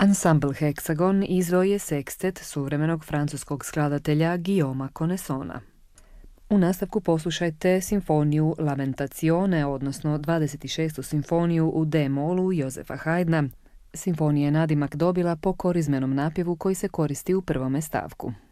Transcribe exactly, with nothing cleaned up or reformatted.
Ansambl Heksagon izveo je sekstet suvremenog francuskog skladatelja Guillauma Conessona. U nastavku poslušajte simfoniju Lamentazione, odnosno dvadeset šestu simfoniju u D-molu Josefa Haydna. Simfonija je nadimak dobila po korizmenom napjevu koji se koristi u prvome stavku.